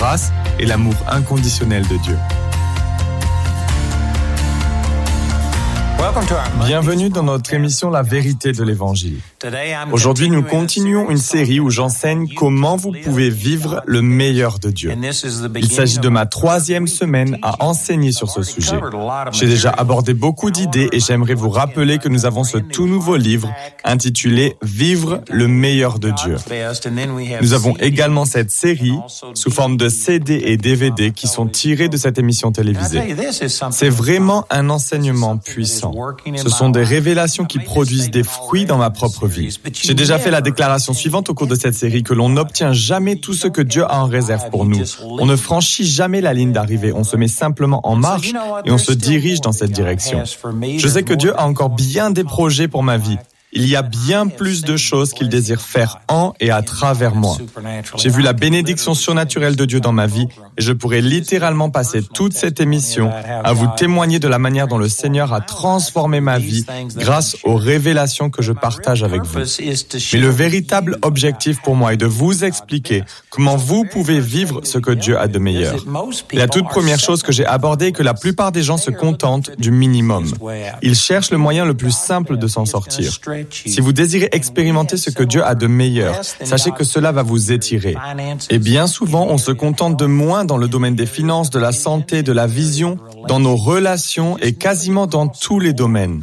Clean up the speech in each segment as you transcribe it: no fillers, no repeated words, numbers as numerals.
grâce et l'amour inconditionnel de Dieu. Bienvenue dans notre émission La vérité de l'Évangile. Aujourd'hui, nous continuons une série où j'enseigne comment vous pouvez vivre le meilleur de Dieu. Il s'agit de ma 3e semaine à enseigner sur ce sujet. J'ai déjà abordé beaucoup d'idées et j'aimerais vous rappeler que nous avons ce tout nouveau livre intitulé « Vivre le meilleur de Dieu ». Nous avons également cette série sous forme de CD et DVD qui sont tirés de cette émission télévisée. C'est vraiment un enseignement puissant. Ce sont des révélations qui produisent des fruits dans ma propre vie. J'ai déjà fait la déclaration suivante au cours de cette série que l'on n'obtient jamais tout ce que Dieu a en réserve pour nous. On ne franchit jamais la ligne d'arrivée, on se met simplement en marche et on se dirige dans cette direction. Je sais que Dieu a encore bien des projets pour ma vie. Il y a bien plus de choses qu'il désire faire en et à travers moi. J'ai vu la bénédiction surnaturelle de Dieu dans ma vie et je pourrais littéralement passer toute cette émission à vous témoigner de la manière dont le Seigneur a transformé ma vie grâce aux révélations que je partage avec vous. Mais le véritable objectif pour moi est de vous expliquer comment vous pouvez vivre ce que Dieu a de meilleur. Et la toute première chose que j'ai abordée est que la plupart des gens se contentent du minimum. Ils cherchent le moyen le plus simple de s'en sortir. Si vous désirez expérimenter ce que Dieu a de meilleur, sachez que cela va vous étirer. Et bien souvent, on se contente de moins dans le domaine des finances, de la santé, de la vision, dans nos relations et quasiment dans tous les domaines.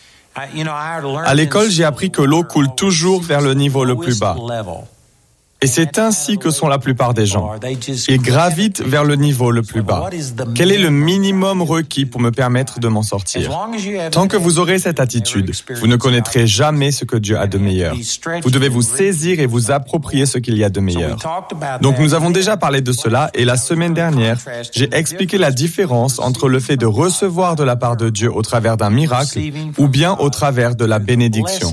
À l'école, j'ai appris que l'eau coule toujours vers le niveau le plus bas. Et c'est ainsi que sont la plupart des gens. Ils gravitent vers le niveau le plus bas. Quel est le minimum requis pour me permettre de m'en sortir? Tant que vous aurez cette attitude, vous ne connaîtrez jamais ce que Dieu a de meilleur. Vous devez vous saisir et vous approprier ce qu'il y a de meilleur. Donc nous avons déjà parlé de cela et la semaine dernière, j'ai expliqué la différence entre le fait de recevoir de la part de Dieu au travers d'un miracle ou bien au travers de la bénédiction.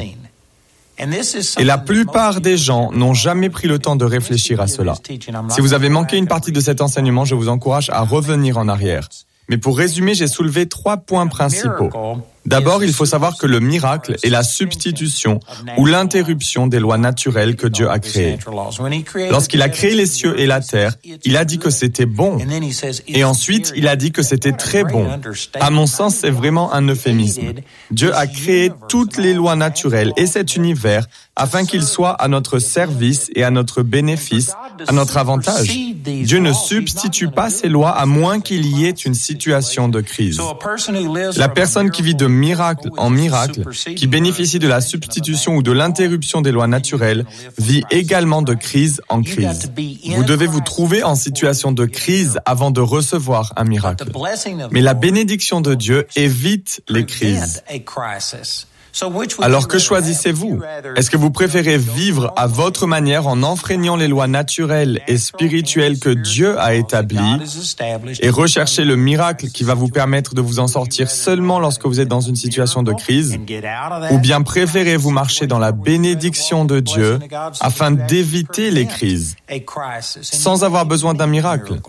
Et la plupart des gens n'ont jamais pris le temps de réfléchir à cela. Si vous avez manqué une partie de cet enseignement, je vous encourage à revenir en arrière. Mais pour résumer, j'ai soulevé 3 points principaux. D'abord, il faut savoir que le miracle est la substitution ou l'interruption des lois naturelles que Dieu a créées. Lorsqu'il a créé les cieux et la terre, il a dit que c'était bon. Et ensuite, il a dit que c'était très bon. À mon sens, c'est vraiment un euphémisme. Dieu a créé toutes les lois naturelles et cet univers afin qu'il soit à notre service et à notre bénéfice, à notre avantage. Dieu ne substitue pas ces lois à moins qu'il y ait une situation de crise. La personne qui vit de miracle en miracle, qui bénéficie de la substitution ou de l'interruption des lois naturelles, vit également de crise en crise. Vous devez vous trouver en situation de crise avant de recevoir un miracle. Mais la bénédiction de Dieu évite les crises. Alors que choisissez-vous? Est-ce que vous préférez vivre à votre manière en enfreignant les lois naturelles et spirituelles que Dieu a établies et rechercher le miracle qui va vous permettre de vous en sortir seulement lorsque vous êtes dans une situation de crise? Ou bien préférez-vous marcher dans la bénédiction de Dieu afin d'éviter les crises, sans avoir besoin d'un miracle?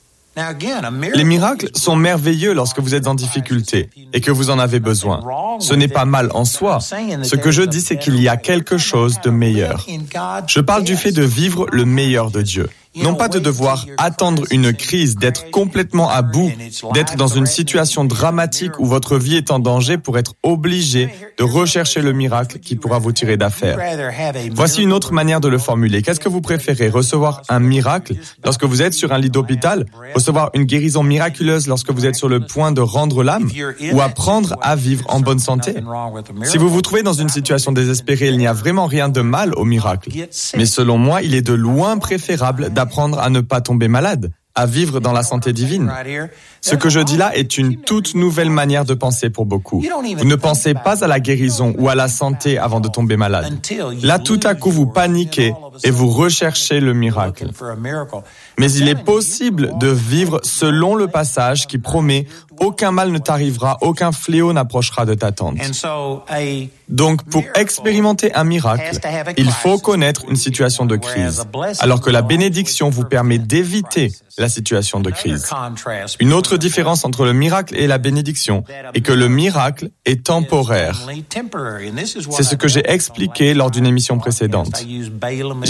Les miracles sont merveilleux lorsque vous êtes en difficulté et que vous en avez besoin. Ce n'est pas mal en soi. Ce que je dis, c'est qu'il y a quelque chose de meilleur. Je parle du fait de vivre le meilleur de Dieu. Non pas de devoir attendre une crise, d'être complètement à bout, d'être dans une situation dramatique où votre vie est en danger pour être obligé de rechercher le miracle qui pourra vous tirer d'affaire. Voici une autre manière de le formuler. Qu'est-ce que vous préférez? Recevoir un miracle lorsque vous êtes sur un lit d'hôpital? Recevoir une guérison miraculeuse lorsque vous êtes sur le point de rendre l'âme? Ou apprendre à vivre en bonne santé? Si vous vous trouvez dans une situation désespérée, il n'y a vraiment rien de mal au miracle. Mais selon moi, il est de loin préférable d'apprendre à ne pas tomber malade, à vivre dans la santé divine. Ce que je dis là est une toute nouvelle manière de penser pour beaucoup. Vous ne pensez pas à la guérison ou à la santé avant de tomber malade. Là, tout à coup, vous paniquez et vous recherchez le miracle. Mais il est possible de vivre selon le passage qui promet « Aucun mal ne t'arrivera, aucun fléau n'approchera de ta tente ». Donc, pour expérimenter un miracle, il faut connaître une situation de crise, alors que la bénédiction vous permet d'éviter la situation de crise. Une autre différence entre le miracle et la bénédiction est que le miracle est temporaire. C'est ce que j'ai expliqué lors d'une émission précédente.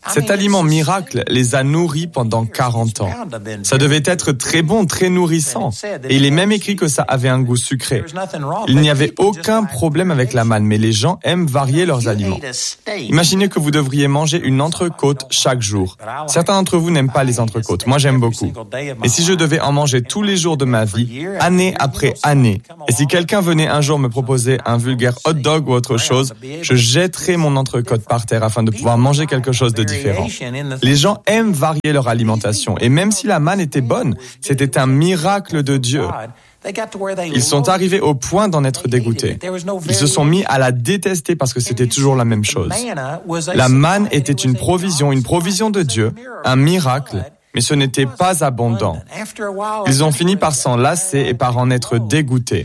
Cet aliment miracle les a nourris pendant 40 ans. Ça devait être très bon, très nourrissant. Et il est même écrit que ça avait un goût sucré. Il n'y avait aucun problème avec la manne, mais les gens aiment varier leurs aliments. Imaginez que vous devriez manger une entrecôte chaque jour. Certains d'entre vous n'aiment pas les entrecôtes. Moi, j'aime beaucoup. Et si je devais en manger tous les jours de ma vie, année après année, et si quelqu'un venait un jour me proposer un vulgaire hot dog ou autre chose, je jetterais mon entrecôte par terre afin de pouvoir manger quelque chose de différent. Les gens aiment varier leur alimentation et même si la manne était bonne, c'était un miracle de Dieu. Ils sont arrivés au point d'en être dégoûtés. Ils se sont mis à la détester parce que c'était toujours la même chose. La manne était une provision de Dieu, un miracle, mais ce n'était pas abondant. Ils ont fini par s'en lasser et par en être dégoûtés.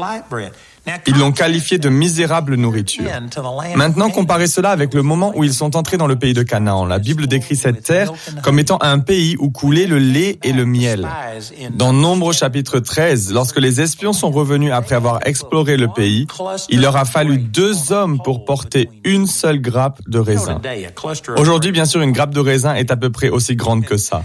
Ils l'ont qualifié de misérable nourriture. Maintenant, comparez cela avec le moment où ils sont entrés dans le pays de Canaan. La Bible décrit cette terre comme étant un pays où coulait le lait et le miel. Dans Nombre chapitre 13, lorsque les espions sont revenus après avoir exploré le pays, il leur a fallu 2 hommes pour porter une seule grappe de raisin. Aujourd'hui, bien sûr, une grappe de raisin est à peu près aussi grande que ça.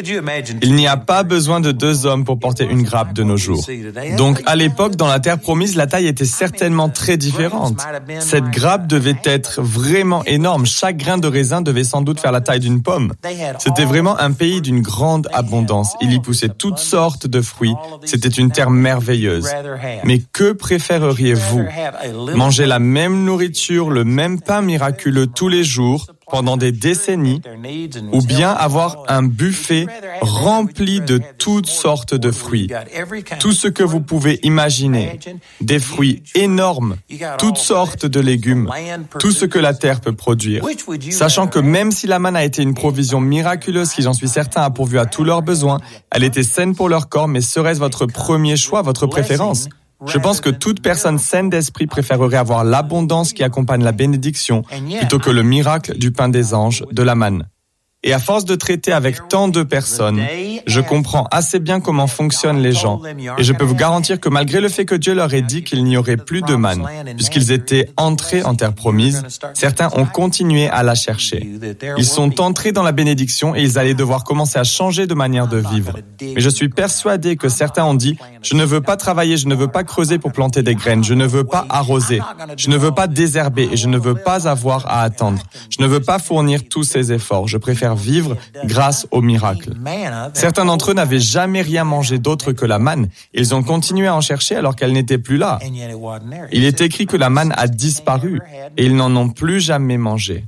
Il n'y a pas besoin de 2 hommes pour porter une grappe de nos jours. Donc, à l'époque, dans la terre promise, la taille était certainement très différente. Cette grappe devait être vraiment énorme. Chaque grain de raisin devait sans doute faire la taille d'une pomme. C'était vraiment un pays d'une grande abondance. Il y poussait toutes sortes de fruits. C'était une terre merveilleuse. Mais que préféreriez-vous? Manger la même nourriture, le même pain miraculeux tous les jours, pendant des décennies, ou bien avoir un buffet rempli de toutes sortes de fruits. Tout ce que vous pouvez imaginer, des fruits énormes, toutes sortes de légumes, tout ce que la terre peut produire. Sachant que même si la manne a été une provision miraculeuse qui, j'en suis certain, a pourvu à tous leurs besoins, elle était saine pour leur corps, mais serait-ce votre premier choix, votre préférence? Je pense que toute personne saine d'esprit préférerait avoir l'abondance qui accompagne la bénédiction plutôt que le miracle du pain des anges, de la manne. Et à force de traiter avec tant de personnes, je comprends assez bien comment fonctionnent les gens. Et je peux vous garantir que malgré le fait que Dieu leur ait dit qu'il n'y aurait plus de manne, puisqu'ils étaient entrés en terre promise, certains ont continué à la chercher. Ils sont entrés dans la bénédiction et ils allaient devoir commencer à changer de manière de vivre. Mais je suis persuadé que certains ont dit « Je ne veux pas travailler, je ne veux pas creuser pour planter des graines, je ne veux pas arroser, je ne veux pas désherber et je ne veux pas avoir à attendre. Je ne veux pas fournir tous ces efforts, je préfère vivre grâce au miracle. » Certains d'entre eux n'avaient jamais rien mangé d'autre que la manne. Ils ont continué à en chercher alors qu'elle n'était plus là. Il est écrit que la manne a disparu et ils n'en ont plus jamais mangé.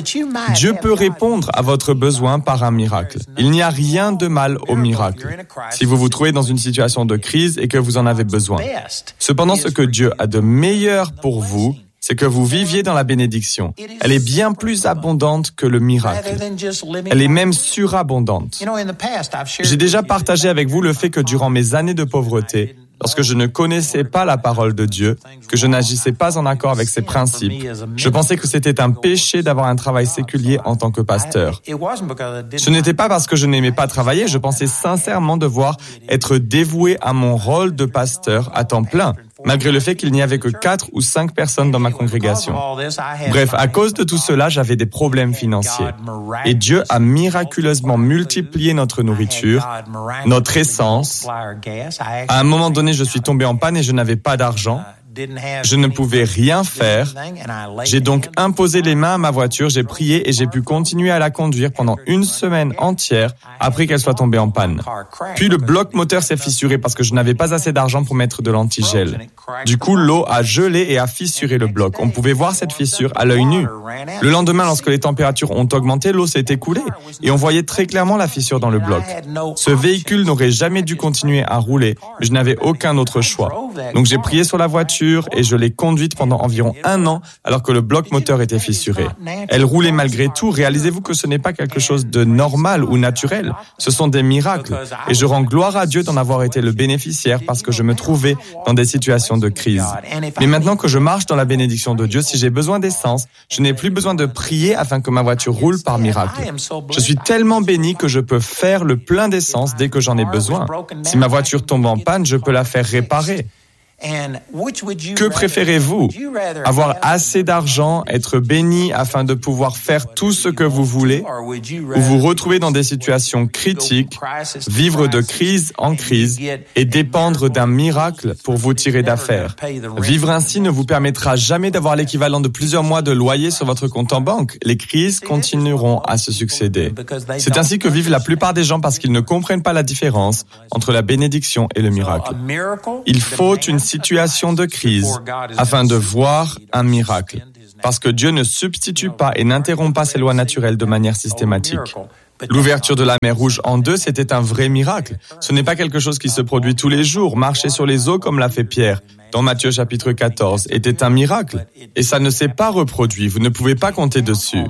Dieu peut répondre à votre besoin par un miracle. Il n'y a rien de mal au miracle si vous vous trouvez dans une situation de crise et que vous en avez besoin. Cependant, ce que Dieu a de meilleur pour vous, c'est que vous viviez dans la bénédiction. Elle est bien plus abondante que le miracle. Elle est même surabondante. J'ai déjà partagé avec vous le fait que durant mes années de pauvreté, lorsque je ne connaissais pas la parole de Dieu, que je n'agissais pas en accord avec ses principes, je pensais que c'était un péché d'avoir un travail séculier en tant que pasteur. Ce n'était pas parce que je n'aimais pas travailler, je pensais sincèrement devoir être dévoué à mon rôle de pasteur à temps plein, malgré le fait qu'il n'y avait que 4 ou 5 personnes dans ma congrégation. Bref, à cause de tout cela, j'avais des problèmes financiers. Et Dieu a miraculeusement multiplié notre nourriture, notre essence. À un moment donné, je suis tombé en panne et je n'avais pas d'argent. Je ne pouvais rien faire. J'ai donc imposé les mains à ma voiture, j'ai prié et j'ai pu continuer à la conduire pendant 1 semaine entière après qu'elle soit tombée en panne. Puis le bloc moteur s'est fissuré parce que je n'avais pas assez d'argent pour mettre de l'antigel. Du coup, l'eau a gelé et a fissuré le bloc. On pouvait voir cette fissure à l'œil nu. Le lendemain, lorsque les températures ont augmenté, l'eau s'est écoulée et on voyait très clairement la fissure dans le bloc. Ce véhicule n'aurait jamais dû continuer à rouler, mais je n'avais aucun autre choix. Donc j'ai prié sur la voiture et je l'ai conduite pendant environ 1 an alors que le bloc moteur était fissuré. Elle roulait malgré tout. Réalisez-vous que ce n'est pas quelque chose de normal ou naturel. Ce sont des miracles. Et je rends gloire à Dieu d'en avoir été le bénéficiaire parce que je me trouvais dans des situations de crise. Mais maintenant que je marche dans la bénédiction de Dieu, si j'ai besoin d'essence, je n'ai plus besoin de prier afin que ma voiture roule par miracle. Je suis tellement béni que je peux faire le plein d'essence dès que j'en ai besoin. Si ma voiture tombe en panne, je peux la faire réparer. Que préférez-vous? Avoir assez d'argent, être béni afin de pouvoir faire tout ce que vous voulez, ou vous retrouver dans des situations critiques, vivre de crise en crise et dépendre d'un miracle pour vous tirer d'affaire? Vivre ainsi ne vous permettra jamais d'avoir l'équivalent de plusieurs mois de loyer sur votre compte en banque. Les crises continueront à se succéder. C'est ainsi que vivent la plupart des gens parce qu'ils ne comprennent pas la différence entre la bénédiction et le miracle. Il faut une situation de crise afin de voir un miracle, parce que Dieu ne substitue pas et n'interrompt pas ses lois naturelles de manière systématique. L'ouverture de la mer Rouge en deux, c'était un vrai miracle. Ce n'est pas quelque chose qui se produit tous les jours. Marcher sur les eaux comme l'a fait Pierre dans Matthieu chapitre 14 était un miracle. Et ça ne s'est pas reproduit. Vous ne pouvez pas compter dessus.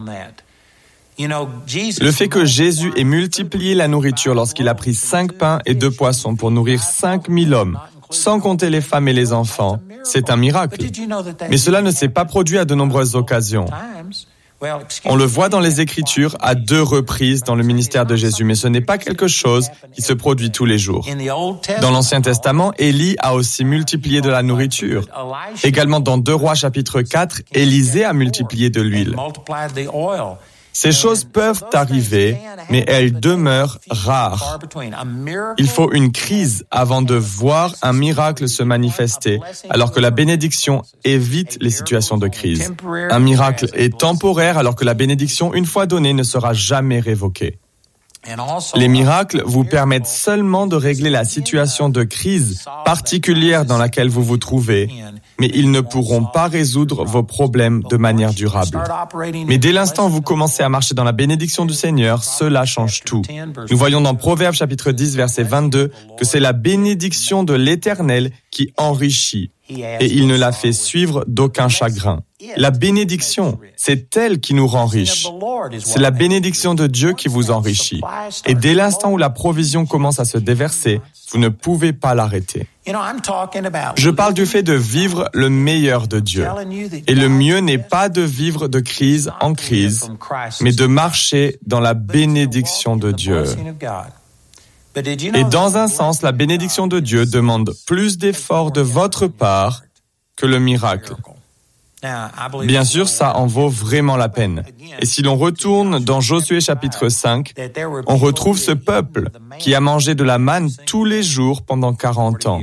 Le fait que Jésus ait multiplié la nourriture lorsqu'il a pris 5 pains et 2 poissons pour nourrir 5000 hommes, sans compter les femmes et les enfants, c'est un miracle. Mais cela ne s'est pas produit à de nombreuses occasions. On le voit dans les Écritures à 2 reprises dans le ministère de Jésus, mais ce n'est pas quelque chose qui se produit tous les jours. Dans l'Ancien Testament, Élie a aussi multiplié de la nourriture. Également dans 2 Rois chapitre 4, Élisée a multiplié de l'huile. Ces choses peuvent arriver, mais elles demeurent rares. Il faut une crise avant de voir un miracle se manifester, alors que la bénédiction évite les situations de crise. Un miracle est temporaire, alors que la bénédiction, une fois donnée, ne sera jamais révoquée. Les miracles vous permettent seulement de régler la situation de crise particulière dans laquelle vous vous trouvez, mais ils ne pourront pas résoudre vos problèmes de manière durable. Mais dès l'instant où vous commencez à marcher dans la bénédiction du Seigneur, cela change tout. Nous voyons dans Proverbes chapitre 10, verset 22, que c'est la bénédiction de l'Éternel qui enrichit, et il ne la fait suivre d'aucun chagrin. La bénédiction, c'est elle qui nous rend riches. C'est la bénédiction de Dieu qui vous enrichit. Et dès l'instant où la provision commence à se déverser, vous ne pouvez pas l'arrêter. Je parle du fait de vivre le meilleur de Dieu. Et le mieux n'est pas de vivre de crise en crise, mais de marcher dans la bénédiction de Dieu. Et dans un sens, la bénédiction de Dieu demande plus d'efforts de votre part que le miracle. Bien sûr, ça en vaut vraiment la peine. Et si l'on retourne dans Josué chapitre 5, on retrouve ce peuple qui a mangé de la manne tous les jours pendant 40 ans.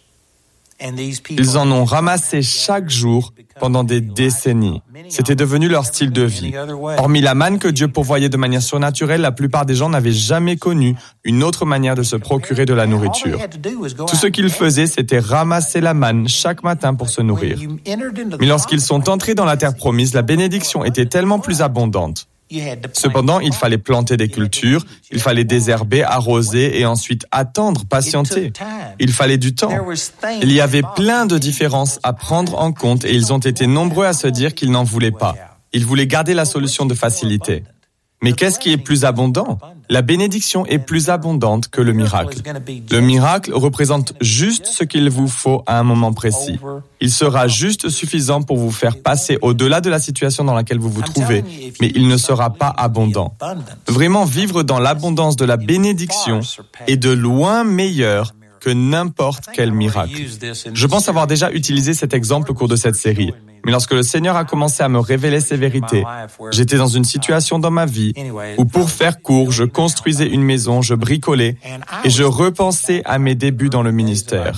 Ils en ont ramassé chaque jour pendant des décennies. C'était devenu leur style de vie. Hormis la manne que Dieu pourvoyait de manière surnaturelle, la plupart des gens n'avaient jamais connu une autre manière de se procurer de la nourriture. Tout ce qu'ils faisaient, c'était ramasser la manne chaque matin pour se nourrir. Mais lorsqu'ils sont entrés dans la terre promise, la bénédiction était tellement plus abondante. Cependant, il fallait planter des cultures, il fallait désherber, arroser et ensuite attendre, patienter. Il fallait du temps. Il y avait plein de différences à prendre en compte et ils ont été nombreux à se dire qu'ils n'en voulaient pas. Ils voulaient garder la solution de facilité. Mais qu'est-ce qui est plus abondant? La bénédiction est plus abondante que le miracle. Le miracle représente juste ce qu'il vous faut à un moment précis. Il sera juste suffisant pour vous faire passer au-delà de la situation dans laquelle vous vous trouvez, mais il ne sera pas abondant. Vraiment, vivre dans l'abondance de la bénédiction est de loin meilleur que n'importe quel miracle. Je pense avoir déjà utilisé cet exemple au cours de cette série. Mais lorsque le Seigneur a commencé à me révéler ces vérités, j'étais dans une situation dans ma vie où, pour faire court, je construisais une maison, je bricolais et je repensais à mes débuts dans le ministère.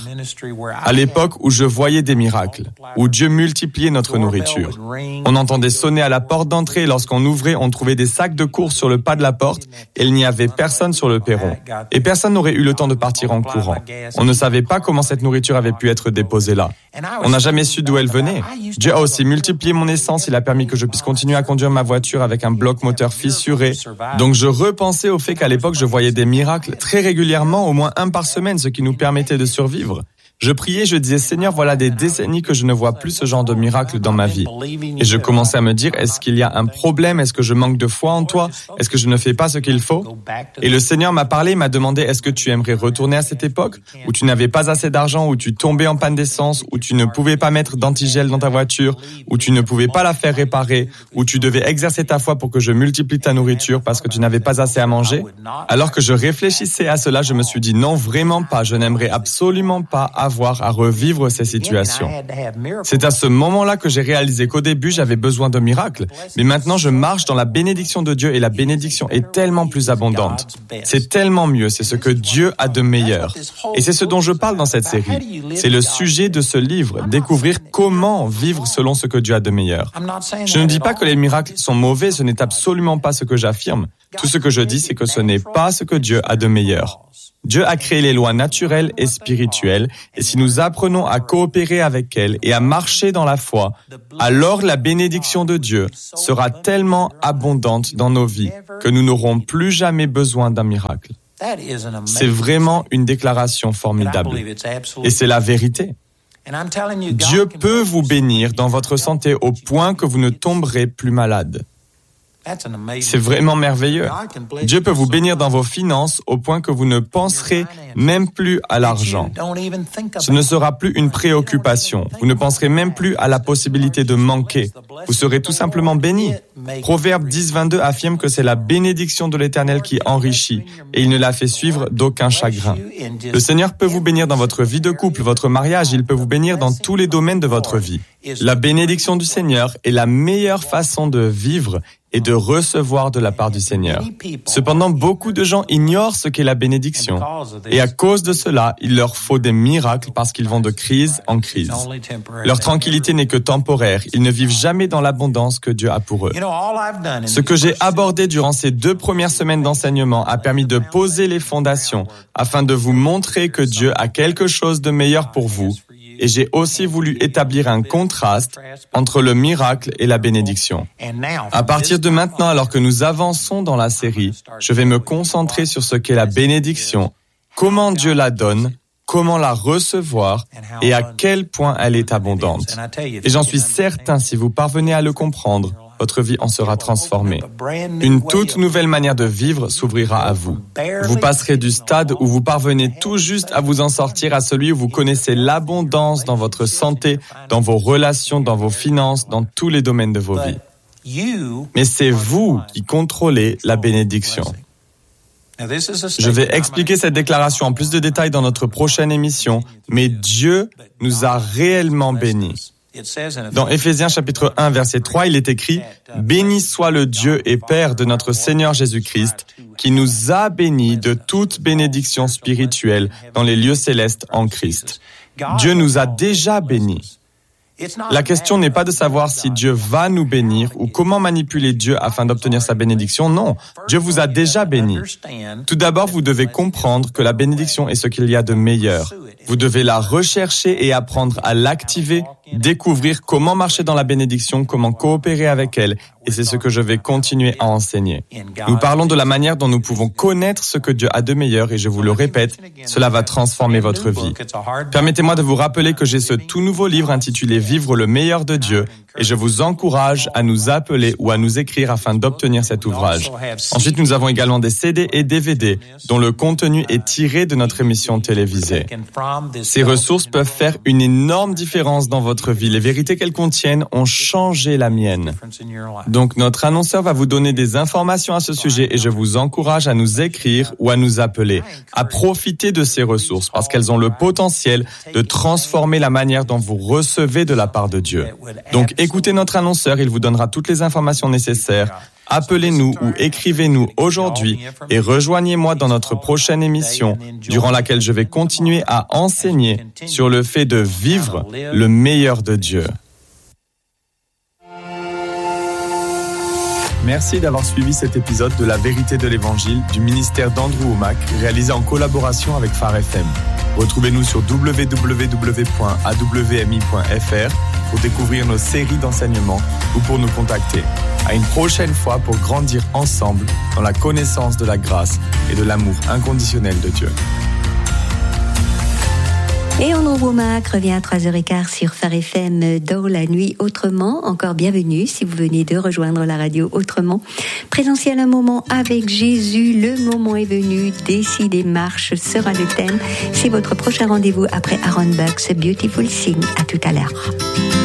À l'époque où je voyais des miracles, où Dieu multipliait notre nourriture. On entendait sonner à la porte d'entrée et lorsqu'on ouvrait, on trouvait des sacs de course sur le pas de la porte et il n'y avait personne sur le perron. Et personne n'aurait eu le temps de partir en courant. On ne savait pas comment cette nourriture avait pu être déposée là. On n'a jamais su d'où elle venait. Dieu a aussi multiplié mon essence, il a permis que je puisse continuer à conduire ma voiture avec un bloc moteur fissuré. Donc je repensais au fait qu'à l'époque je voyais des miracles très régulièrement, au moins 1 par semaine, ce qui nous permettait de survivre. Je priais, je disais, Seigneur, voilà des décennies que je ne vois plus ce genre de miracle dans ma vie. Et je commençais à me dire, est-ce qu'il y a un problème? Est-ce que je manque de foi en toi? Est-ce que je ne fais pas ce qu'il faut? Et le Seigneur m'a parlé, m'a demandé, est-ce que tu aimerais retourner à cette époque où tu n'avais pas assez d'argent, où tu tombais en panne d'essence, où tu ne pouvais pas mettre d'antigel dans ta voiture, où tu ne pouvais pas la faire réparer, où tu devais exercer ta foi pour que je multiplie ta nourriture parce que tu n'avais pas assez à manger? Alors que je réfléchissais à cela, je me suis dit, non, vraiment pas, je n'aimerais absolument pas avoir à revivre ces situations. C'est à ce moment-là que j'ai réalisé qu'au début, j'avais besoin de miracles. Mais maintenant, je marche dans la bénédiction de Dieu et la bénédiction est tellement plus abondante. C'est tellement mieux, c'est ce que Dieu a de meilleur. Et c'est ce dont je parle dans cette série. C'est le sujet de ce livre, découvrir comment vivre selon ce que Dieu a de meilleur. Je ne dis pas que les miracles sont mauvais, ce n'est absolument pas ce que j'affirme. Tout ce que je dis, c'est que ce n'est pas ce que Dieu a de meilleur. Dieu a créé les lois naturelles et spirituelles, et si nous apprenons à coopérer avec elles et à marcher dans la foi, alors la bénédiction de Dieu sera tellement abondante dans nos vies que nous n'aurons plus jamais besoin d'un miracle. C'est vraiment une déclaration formidable, et c'est la vérité. Dieu peut vous bénir dans votre santé au point que vous ne tomberez plus malade. C'est vraiment merveilleux. Dieu peut vous bénir dans vos finances au point que vous ne penserez même plus à l'argent. Ce ne sera plus une préoccupation. Vous ne penserez même plus à la possibilité de manquer. Vous serez tout simplement béni. Proverbe 10:22 affirme que c'est la bénédiction de l'Éternel qui enrichit et il ne la fait suivre d'aucun chagrin. Le Seigneur peut vous bénir dans votre vie de couple, votre mariage, il peut vous bénir dans tous les domaines de votre vie. La bénédiction du Seigneur est la meilleure façon de vivre et de recevoir de la part du Seigneur. Cependant, beaucoup de gens ignorent ce qu'est la bénédiction. Et à cause de cela, il leur faut des miracles parce qu'ils vont de crise en crise. Leur tranquillité n'est que temporaire. Ils ne vivent jamais dans l'abondance que Dieu a pour eux. Ce que j'ai abordé durant ces 2 premières semaines d'enseignement a permis de poser les fondations afin de vous montrer que Dieu a quelque chose de meilleur pour vous. Et j'ai aussi voulu établir un contraste entre le miracle et la bénédiction. À partir de maintenant, alors que nous avançons dans la série, je vais me concentrer sur ce qu'est la bénédiction, comment Dieu la donne, comment la recevoir et à quel point elle est abondante. Et j'en suis certain, si vous parvenez à le comprendre, votre vie en sera transformée. Une toute nouvelle manière de vivre s'ouvrira à vous. Vous passerez du stade où vous parvenez tout juste à vous en sortir à celui où vous connaissez l'abondance dans votre santé, dans vos relations, dans vos finances, dans tous les domaines de vos vies. Mais c'est vous qui contrôlez la bénédiction. Je vais expliquer cette déclaration en plus de détails dans notre prochaine émission, mais Dieu nous a réellement bénis. Dans Éphésiens chapitre 1, verset 3, il est écrit « Béni soit le Dieu et Père de notre Seigneur Jésus-Christ, qui nous a bénis de toute bénédiction spirituelle dans les lieux célestes en Christ. » Dieu nous a déjà bénis. La question n'est pas de savoir si Dieu va nous bénir ou comment manipuler Dieu afin d'obtenir sa bénédiction. Non, Dieu vous a déjà bénis. Tout d'abord, vous devez comprendre que la bénédiction est ce qu'il y a de meilleur. Vous devez la rechercher et apprendre à l'activer, découvrir comment marcher dans la bénédiction, comment coopérer avec elle, et c'est ce que je vais continuer à enseigner. Nous parlons de la manière dont nous pouvons connaître ce que Dieu a de meilleur, et je vous le répète, cela va transformer votre vie. Permettez-moi de vous rappeler que j'ai ce tout nouveau livre intitulé « Vivre le meilleur de Dieu », et je vous encourage à nous appeler ou à nous écrire afin d'obtenir cet ouvrage. Ensuite, nous avons également des CD et DVD dont le contenu est tiré de notre émission télévisée. Ces ressources peuvent faire une énorme différence dans votre vie. Les vérités qu'elles contiennent ont changé la mienne. Donc, notre annonceur va vous donner des informations à ce sujet et je vous encourage à nous écrire ou à nous appeler, à profiter de ces ressources parce qu'elles ont le potentiel de transformer la manière dont vous recevez de la part de Dieu. Donc, écoutez notre annonceur, il vous donnera toutes les informations nécessaires. Appelez-nous ou écrivez-nous aujourd'hui et rejoignez-moi dans notre prochaine émission durant laquelle je vais continuer à enseigner sur le fait de vivre le meilleur de Dieu. Merci d'avoir suivi cet épisode de La Vérité de l'Évangile du ministère d'Andrew Wommack, réalisé en collaboration avec Phare FM. Retrouvez-nous sur www.awmi.fr pour découvrir nos séries d'enseignements ou pour nous contacter. À une prochaine fois pour grandir ensemble dans la connaissance de la grâce et de l'amour inconditionnel de Dieu. Et Andrew Wommack revient à 3h15 sur Phare FM dans la nuit autrement. Encore bienvenue si vous venez de rejoindre la radio autrement. Présentiel un moment avec Jésus. Le moment est venu. Décider marche sera le thème. C'est votre prochain rendez-vous après Aaron Buck's Beautiful Thing. À tout à l'heure.